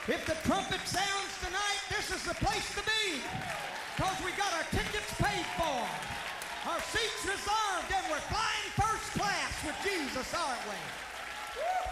If the trumpet sounds tonight, this is the place to be. Because we got our tickets paid for. Our seats reserved, and we're flying first class with Jesus, aren't we? Woo!